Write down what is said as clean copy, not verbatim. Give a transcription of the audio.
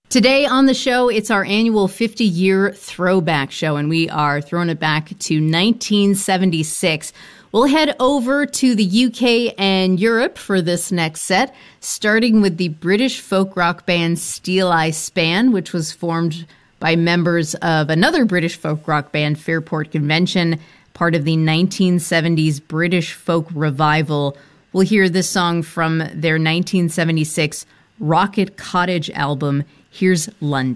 Today on the show, it's our annual 50-year throwback show, and we are throwing it back to 1976. We'll head over to the UK and Europe for this next set, starting with the British folk rock band Steel Eye Span, which was formed by members of another British folk rock band, Fairport Convention, part of the 1970s British folk revival. We'll hear this song from their 1976 Rocket Cottage album, Here's London.